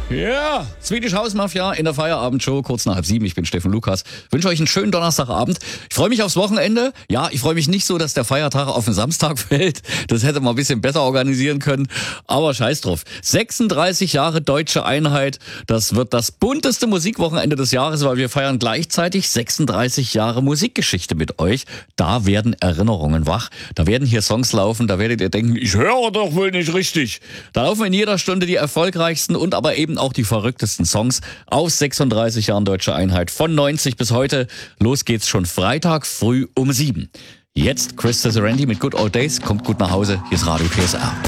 Ja, Swedish House Mafia in der Feierabendshow, kurz nach 6:30. Ich bin Steffen Lukas. Wünsche euch einen schönen Donnerstagabend. Ich freue mich aufs Wochenende. Ja, ich freue mich nicht so, dass der Feiertag auf den Samstag fällt. Das hätte man ein bisschen besser organisieren können. Aber scheiß drauf. 36 Jahre deutsche Einheit. Das wird das bunteste Musikwochenende des Jahres, weil wir feiern gleichzeitig 36 Jahre Musikgeschichte mit euch. Da werden Erinnerungen wach. Da werden hier Songs laufen. Da werdet ihr denken, ich höre doch wohl nicht richtig. Da laufen in jeder Stunde die erfolgreichsten und aber eben auch die verrücktesten Songs aus 36 Jahren deutsche Einheit von 90 bis heute. Los geht's schon Freitag früh um 7. Jetzt Chris Cesarendi mit Good Old Days. Kommt gut nach Hause. Hier ist Radio PSR.